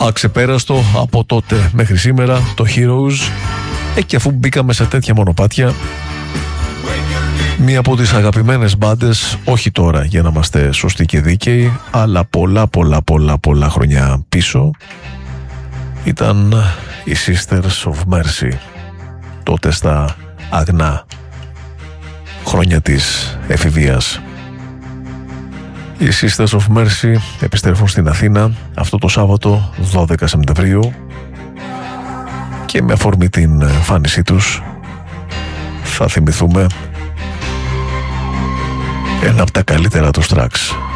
Αξεπέραστο από τότε μέχρι σήμερα το Heroes. Και αφού μπήκαμε σε τέτοια μονοπάτια, μία από τις αγαπημένες μπάντες, όχι τώρα για να είμαστε σωστοί και δίκαιοι, αλλά πολλά χρόνια πίσω, ήταν οι Sisters of Mercy, τότε στα αγνά χρόνια της εφηβείας. Οι Sisters of Mercy επιστρέφουν στην Αθήνα αυτό το Σάββατο 12 Σεπτεμβρίου και με αφορμή την εμφάνισή τους θα θυμηθούμε ένα από τα καλύτερα τους tracks.